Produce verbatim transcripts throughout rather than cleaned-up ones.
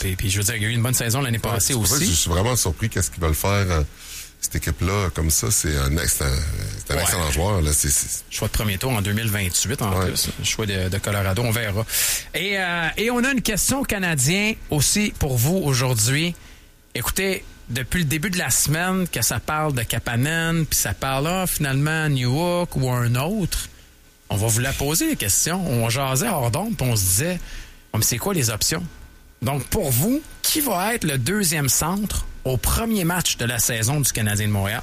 Puis, puis je veux dire, il y a eu une bonne saison l'année Ouais, passée c'est pour ça que aussi. je suis vraiment surpris qu'est-ce qu'ils veulent faire. euh, cette équipe-là, comme ça, c'est un, ex- c'est un, c'est un Ouais. excellent joueur. Là. C'est, c'est... Choix de premier tour en deux mille vingt-huit en Ouais. plus. Choix de, de Colorado, on verra. Et, euh, et on a une question aux Canadiens aussi pour vous aujourd'hui. Écoutez, depuis le début de la semaine que ça parle de Kapanen, puis ça parle là, finalement Newhook ou un autre, on va vous la poser les questions. On jasait hors d'onde, puis on se disait, oh, mais c'est quoi les options? Donc pour vous, qui va être le deuxième centre au premier match de la saison du Canadien de Montréal?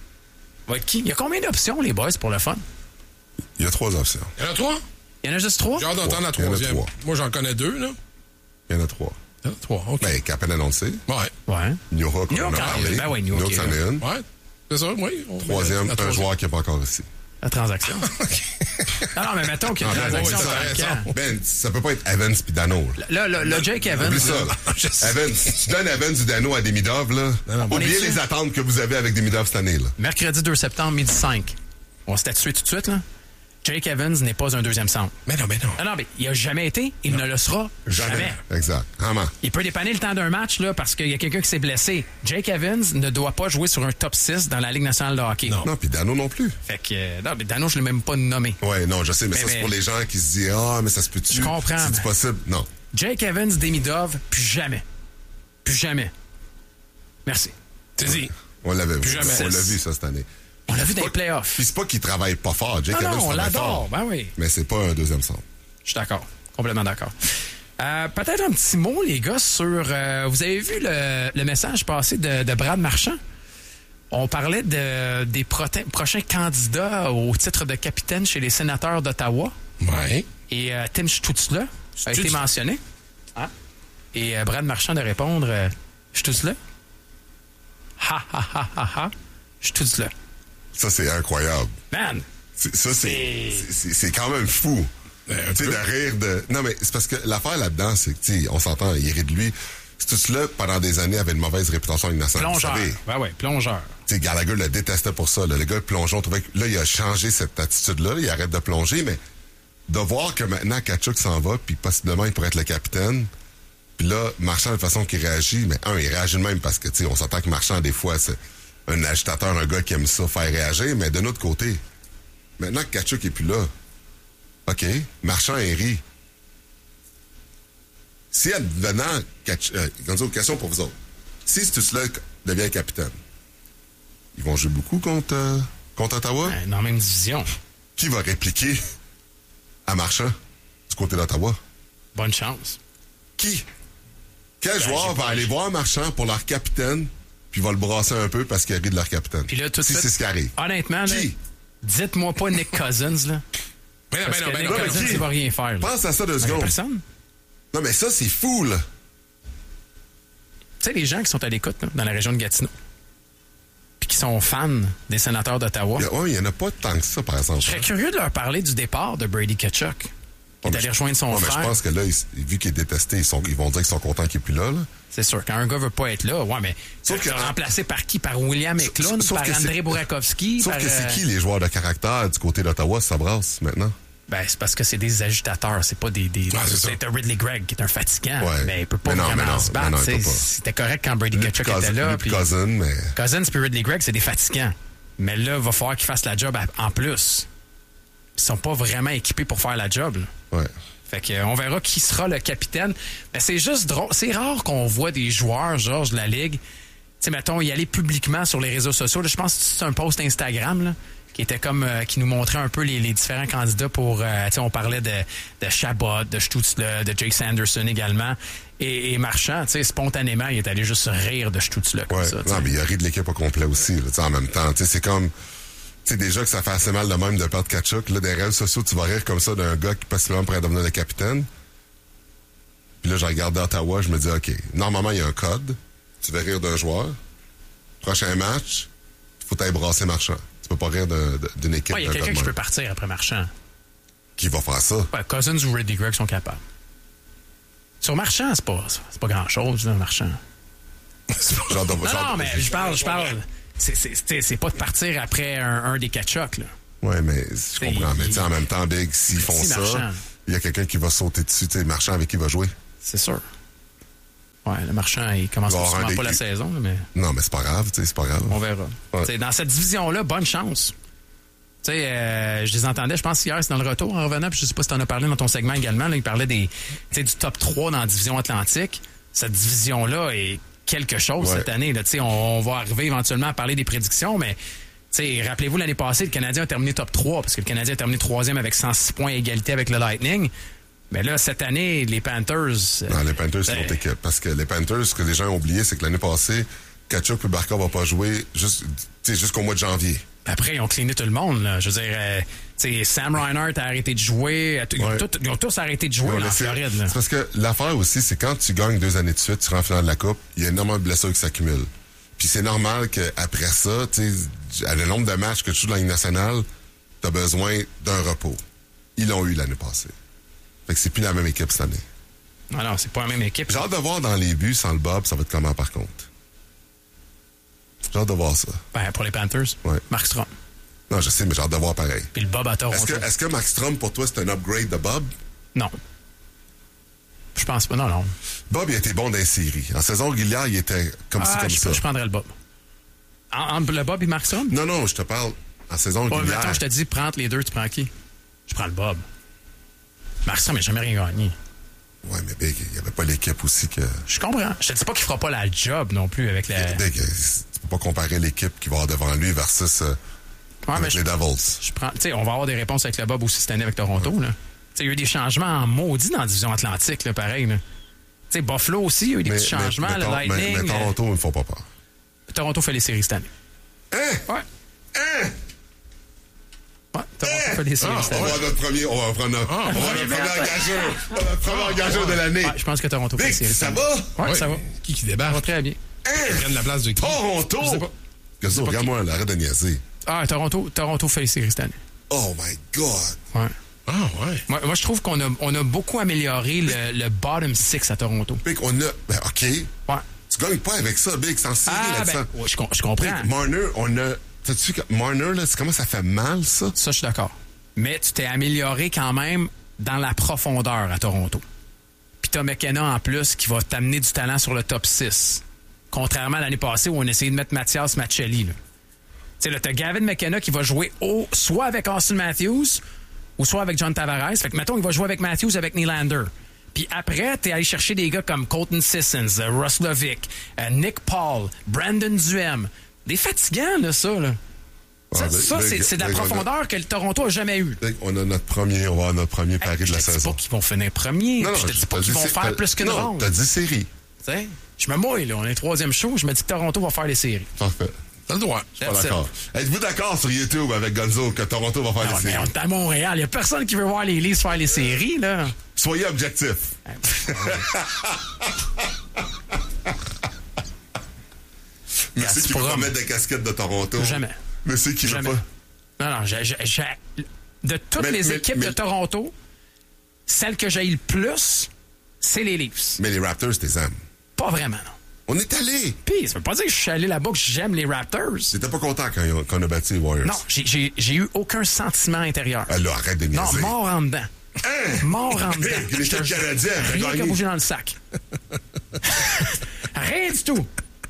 Va être qui? Il y a combien d'options, les boys, pour le fun? Il y a trois options. Il y en a trois? Il y en a juste trois? J'ai hâte d'entendre la Il y en a troisième. trois. Moi, j'en connais deux, là. Il y en a trois. Ah, trois, OK. Ben, Kapanen, on le sait. Ouais. Ouais. Newhook, on en Newhook, a parlé. ben oui, Newhook Newhook, est c'en là. est une. Ouais. C'est ça, oui. On- Troisième, la un troisième. joueur qui n'est pas encore ici. La transaction. non, non, mais mettons qu'il y a une Ah, ben, transaction oui, par t'as raison. camp. Ben, ça peut pas être Evans puis Dano. Là. Là, le, le Jake Evans. Oublie ça. là, Je sais. Evans, si tu donnes Evans du Dano à Demidov, là, non, on oubliez est-tu? les attentes que vous avez avec Demidov cette année. Là. Mercredi deux septembre, midi cinq. On s'était tué tout de suite, là. Jake Evans n'est pas un deuxième centre. Mais non, mais non. Non, non, mais il a jamais été. Il ne le sera jamais. Exact. Vraiment. Il peut dépanner le temps d'un match, là, parce qu'il y a quelqu'un qui s'est blessé. Jake Evans ne doit pas jouer sur un top six dans la Ligue nationale de hockey. Non. Non, puis Dano non plus. Fait que, euh, non, mais Dano, je l'ai même pas nommé. Ouais, non, je sais, mais, Mais- ça, c'est mais- pour les gens qui se disent ah, mais ça se peut-tu? Je comprends, C'est mais- possible. Non. Jake Evans, Demidov, plus jamais. Plus jamais. Merci. C'est dit. On l'avait vu. jamais. On l'a vu, ça, cette année. On l'a vu dans Pas- les playoffs. Puis c'est pas qu'il travaille pas fort. Jake Non, Evans non, on travaille l'adore. fort. Ben oui. Mais c'est pas un deuxième centre. Je suis d'accord. Complètement d'accord. Euh, peut-être un petit mot, les gars, sur... euh, vous avez vu le, le message passé de, de Brad Marchand? On parlait de, des prote- prochains candidats au titre de capitaine chez les sénateurs d'Ottawa. Ouais. Et euh, Tim Stützle a été Stützle. mentionné. Ah. Et euh, Brad Marchand de répondre euh, Stützle? Ha, ha, ha, ha, ha. Stützle. Ça, c'est incroyable. Man! C'est- ça, c'est, C'est- c'est, c'est- c'est quand même fou. Euh, un Tu sais, peu. de rire de... Non, mais c'est parce que l'affaire là-dedans, c'est que, tu sais, on s'entend, il rit de lui. C'est tout cela, pendant des années, avait une mauvaise réputation avec nationale. Vous Plongeur. savez, Ben ouais, plongeur. tu sais, Gallagher le détestait pour ça. Là. Le gars, le plongeon, trouvait que là, il a changé cette attitude-là. Il arrête de plonger, mais de voir que maintenant, Tkachuk s'en va, puis possiblement, il pourrait être le capitaine. Puis là, Marchand, de façon qu'il réagit, mais un, il réagit de même parce que, tu sais, on s'entend que Marchand, des fois, c'est un agitateur, un gars qui aime ça, faire réagir, mais de notre côté, maintenant que Tkachuk est plus là, OK, Marchand et rit. Si advenant, Tkachuk- euh, comment dire, question pour vous autres, si Stützle devient capitaine, ils vont jouer beaucoup contre, euh, contre Ottawa? Ben, dans la même division. Qui va répliquer à Marchand du côté d'Ottawa? Bonne chance. Qui? Quel joueur Ben, j'ai va pas- aller voir Marchand pour leur capitaine, puis va le brasser un peu parce qu'il rit de leur capitaine? Puis là, tout de si suite, c'est ce qui arrive. honnêtement, là, Qui? dites-moi pas Nick Cousins, là. Mais non, Parce mais non, que mais Nick non. mais Cousins, qui? il va rien faire. Là. Pense à ça deux Ben, y a secondes. personne. Non, mais ça, c'est fou, là. Tu sais, les gens qui sont à l'écoute là, dans la région de Gatineau, puis qui sont fans des sénateurs d'Ottawa, Il y a- ouais, il y en a pas tant que ça, par exemple. je serais curieux de leur parler du départ de Brady Tkachuk. Il est mais allé je- rejoindre son ouais, mais frère. je pense que là, il- vu qu'il est détesté, ils, sont, ils vont dire qu'ils sont contents qu'il n'est plus là, là. C'est sûr, quand un gars veut pas être là, ouais, mais Sauf sauf que- remplacé par qui? Par William Eklund, sauf par que c'est- André Burakovsky, Sauf par... que c'est euh, qui les joueurs de caractère du côté d'Ottawa, ça brasse maintenant? Ben, c'est parce que c'est des agitateurs, c'est pas des... des Ah, c'est ça. c'est un Ridley Gregg qui est un fatigant, Ouais. mais il peut pas Mais non, vraiment mais non, se mais battre. non, il tu peut sais. pas. C'était correct quand Brady Lui, Tkachuk puis était Cousin- là. lui, puis puis- Cousin, mais... Cousins puis Ridley Gregg, c'est des fatigants. Mais là, il va falloir qu'ils fassent la job à- en plus. Ils sont pas vraiment équipés pour faire la job. là. Ouais. Fait que, euh, on verra qui sera le capitaine. Mais c'est juste drôle. C'est rare qu'on voit des joueurs, Georges, de la Ligue, tu sais, mettons, y aller publiquement sur les réseaux sociaux. Là, je pense que c'est un post Instagram, là, qui était comme, euh, qui nous montrait un peu les, les différents candidats pour, euh, tu sais, on parlait de, de Chabot, de Stützle, de Jake Sanderson également. Et, et Marchand, tu sais, spontanément, il est allé juste rire de Stützle comme Ouais. ça. tu sais. Non, mais il a ri de l'équipe au complet aussi, là, tu sais, en même temps. Tu sais, c'est comme... Tu sais, déjà que ça fait assez mal de même de perdre Tkachuk. Là, des réseaux sociaux, tu vas rire comme ça d'un gars qui possiblement pourrait devenir le capitaine. Puis là, je regarde Ottawa, je me dis, OK, normalement, il y a un code. Tu veux rire d'un joueur. Prochain match, il faut t'aller brasser Marchand. Tu peux pas rire de- de- d'une équipe Ouais, il y a d'un quelqu'un gars de qui peut même. partir après Marchand. Qui va faire ça. Ouais, Cousins ou Ridley Gregg sont capables. Sur Marchand, c'est pas, c'est pas grand-chose, là, Marchand. Genre de- Non, genre- non, mais je parle, je parle. C'est, c'est, c'est, c'est pas de partir après un, un des Tkachuk, là. Ouais, mais je comprends. Mais tu sais, en même temps, Big, s'ils font Si ça, Marchand. il y a quelqu'un qui va sauter dessus. Tu sais, Marchand avec qui il va jouer. C'est sûr. Ouais, le Marchand, il commence Il va sûrement avoir pas un la des- saison, là, mais Non, mais c'est pas grave, tu sais, c'est pas grave. on verra. Ouais. T'sais, dans cette division-là, bonne chance. Tu sais, euh, je les entendais, je pense hier, c'est dans le retour en revenant, puis je sais pas si tu en as parlé dans ton segment également, là, il parlait des, du top trois dans la division Atlantique. Cette division-là est quelque chose Ouais. cette année. Là, on, on va arriver éventuellement à parler des prédictions, mais t'sais, rappelez-vous, l'année passée, le Canadien a terminé top trois, parce que le Canadien a terminé troisième avec cent six points à égalité avec le Lightning. Mais là, cette année, les Panthers... euh, Non, les Panthers, c'est ben, notre équipe. Parce que les Panthers, ce que les gens ont oublié, c'est que l'année passée, Tkachuk et Barkov vont pas jouer juste, tu sais, jusqu'au mois de janvier. Après, ils ont cleané tout le monde. Là. Je veux dire, euh, tu sais, Sam Reinhart a arrêté de jouer. Ils ont, Ouais. tout- ils ont tous arrêté de jouer Ils ont là, en laissé- Floride. Là. C'est parce que l'affaire aussi, c'est quand tu gagnes deux années de suite, tu rentres en finale de la Coupe, il y a énormément de blessures qui s'accumulent. Puis c'est normal qu'après ça, tu sais, à le nombre de matchs que tu joues dans la Ligue nationale, tu as besoin d'un repos. Ils l'ont eu l'année passée. Fait que c'est plus la même équipe cette année. Non, non, c'est pas la même équipe. J'ai hâte de voir dans les buts sans le Bob, ça va être comment par contre. J'ai hâte de voir ça. Ben, pour les Panthers, Ouais. Mark Strom. Non, je sais, mais j'ai hâte de voir pareil. Puis le Bob à Toronto. Est-ce que, est-ce que Max Strom, pour toi, c'est un upgrade de Bob? Non. Je pense pas. Non, non. Bob, il a été bon dans les séries. En saison régulière, il était comme ci, Ah, comme je, ça. je prendrais le Bob. En- Entre le Bob et Mark Strom? Non, non, je te parle en saison Ouais, régulière. mettons, je te dis, prends entre les deux, tu prends qui? Je prends le Bob. Mark Strom n'a jamais rien gagné. Ouais, mais Big, il n'y avait pas l'équipe aussi que... Je comprends. Je te dis pas qu'il fera pas la job non plus avec la... Big, euh, tu peux pas comparer l'équipe qui va avoir devant lui versus euh, Ouais, mais avec je- les Devils. Je prends, tu sais, on va avoir des réponses avec le Bob aussi cette année avec Toronto. Là. Tu sais, il y a eu des changements en maudit dans la division Atlantique, là, pareil. Là. Tu sais, Buffalo aussi, il y a eu des Mais, petits changements. mais, le mais, Lightning. mais, mais Toronto, ils me font pas peur. euh, Toronto fait les séries cette année. Hein? Ouais. Hein? Ouais, Toronto fait les séries Ah, cette On année. va avoir notre premier, on va prendre notre, Ah, on va ouais, avoir notre mais premier attends. engageur. On va notre premier engageur de l'année. Ouais, je pense que Toronto fait les Big, séries ça cette va? année. Ouais, Ouais. ça va. Qui qui Ça va débarque? très bien. Hein? Prenne la place de qui? Toronto? Je sais pas. Qu'est-ce que pas regarde-moi, arrête de niaiser. Ah, Toronto, Toronto fait les séries cette année. Oh my God. Ouais. Ah, ouais. Moi, moi, je trouve qu'on a, on a beaucoup amélioré le, le bottom six à Toronto. Big, on a... Ben, OK. Ouais. Tu gagnes pas avec ça, Big. C'est en série, Ah, là-dessus. ben, ouais, je, com- je comprends. Big, Marner, on a... T'as-tu vu que Marner, là, c'est comment ça fait mal, ça? Ça, je suis d'accord. Mais tu t'es amélioré quand même dans la profondeur à Toronto. Puis t'as McKenna en plus qui va t'amener du talent sur le top six. Contrairement à l'année passée où on essayait de mettre Mathias Maccelli. Là. Tu sais, là, t'as Gavin McKenna qui va jouer au, soit avec Austin Matthews ou soit avec John Tavares. Fait que, mettons, il va jouer avec Matthews avec Nylander. Puis après, t'es allé chercher des gars comme Colton Sissons, euh, Russ Lovick, euh, Nick Paul, Brandon Duhem. Des fatigants, là, ça, là. Ça, Ah, Big, ça, Big, c'est, c'est de la Big, on a- profondeur que le Toronto a jamais eu. Big, on a notre premier, on va avoir notre premier pari de Je la te dis saison. pas qu'ils vont finir premier. Non, non, je te dis t'as pas qu'ils dit vont sé- faire t'as- plus qu'une Non, ronde. t'as dit série. Tu sais, je me mouille, là. On est troisième show. Je me dis que Toronto va faire les séries. Parfait. T'as le droit. Pas That's it. d'accord. Êtes-vous d'accord sur YouTube avec Gonzo que Toronto va faire Ah, les mais on séries? est à Montréal. Il n'y a personne qui veut voir les Leafs faire les séries, là. Soyez objectif. Monsieur qui veut Gazprom. pas mettre des casquettes de Toronto. Jamais. Monsieur qui veut Jamais. pas. Non, non, j'ai- j'ai- j'ai- de toutes Mais- les mais- équipes mais- de Toronto, celle que j'ai le plus, c'est les Leafs. Mais les Raptors, t'es aimes. Pas vraiment, non. On est allé. Puis, ça veut pas dire que je suis allé là-bas que j'aime les Raptors. T'étais pas content quand ils ont- qu'on a battu les Warriors. Non, j'ai- j'ai j'ai eu aucun sentiment intérieur. Ah, là, arrête de Non, niaiser. mort en dedans. Mort en dedans. Hey, l'équipe Je te jure, canadienne a rien gagné. qu'à bouger dans le sac. Rien du tout.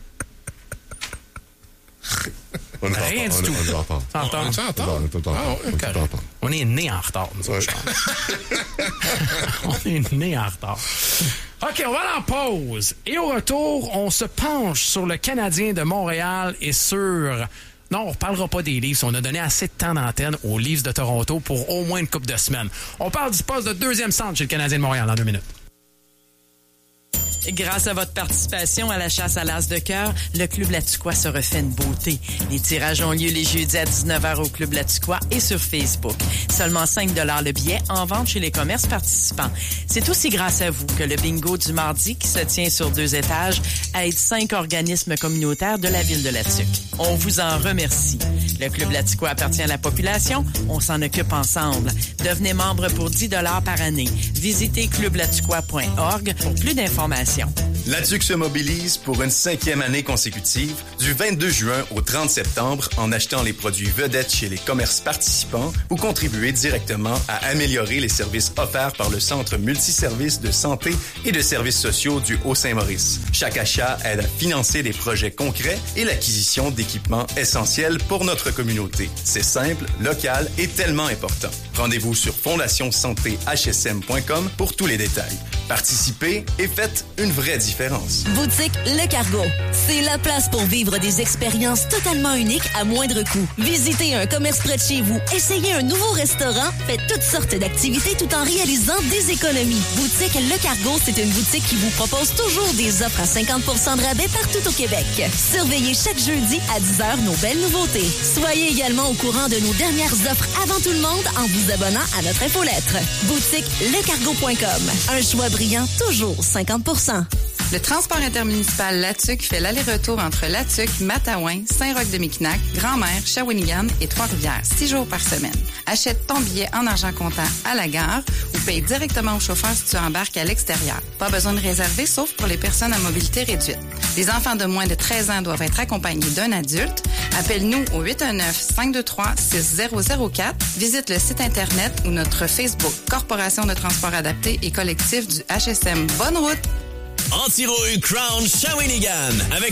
On est en Rien retard, du on est- tout. on est en retard. En retard. On est en retard? On est tout en retard. Ah, ouais, On est tout en correct. retard. On est né en retard, nous autres, Ouais. je pense. On est né en retard. OK, on va aller en pause. Et au retour, on se penche sur le Canadien de Montréal et sur... Non, on ne parlera pas des Leafs. On a donné assez de temps d'antenne aux Leafs de Toronto pour au moins une couple de semaines. On parle du poste de deuxième centre chez le Canadien de Montréal dans deux minutes. Grâce à votre participation à la chasse à l'as de cœur, le Club Latuquois se refait une beauté. Les tirages ont lieu les jeudis à dix-neuf heures au Club Latuquois et sur Facebook. Seulement cinq dollars le billet en vente chez les commerces participants. C'est aussi grâce à vous que le bingo du mardi, qui se tient sur deux étages, aide cinq organismes communautaires de la ville de Latuc. On vous en remercie. Le Club Latuquois appartient à la population. On s'en occupe ensemble. Devenez membre pour dix dollars par année. Visitez club latuquois point org pour plus d'informations. La Tuque se mobilise pour une cinquième année consécutive, du vingt-deux juin au trente septembre, en achetant les produits vedettes chez les commerces participants ou contribuer directement à améliorer les services offerts par le Centre multiservice de santé et de services sociaux du Haut-Saint-Maurice. Chaque achat aide à financer des projets concrets et l'acquisition d'équipements essentiels pour notre communauté. C'est simple, local et tellement important. Rendez-vous sur fondation santé h s m point com pour tous les détails. Participez et faites une vraie différence. Boutique Le Cargo. C'est la place pour vivre des expériences totalement uniques à moindre coût. Visitez un commerce près de chez vous, essayez un nouveau restaurant, faites toutes sortes d'activités tout en réalisant des économies. Boutique Le Cargo, c'est une boutique qui vous propose toujours des offres à cinquante pour cent de rabais partout au Québec. Surveillez chaque jeudi à dix heures nos belles nouveautés. Soyez également au courant de nos dernières offres avant tout le monde en vous abonnant à notre infolettre. Boutique le cargo point com. Un choix brillant, toujours cinquante pour cent. Le transport intermunicipal Latuc fait l'aller-retour entre Latuc, Matawin, Saint-Roch-de-Miquinac, Grand-Mère, Shawinigan et Trois-Rivières, six jours par semaine. Achète ton billet en argent comptant à la gare ou paye directement au chauffeur si tu embarques à l'extérieur. Pas besoin de réserver, sauf pour les personnes à mobilité réduite. Les enfants de moins de treize ans doivent être accompagnés d'un adulte. Appelle-nous au huit un neuf, cinq deux trois, six zéro zéro quatre. Visite le site Internet ou notre Facebook Corporation de transport adapté et collectif du H S M. Bonne route! Anti-rouille Crown Shawinigan avec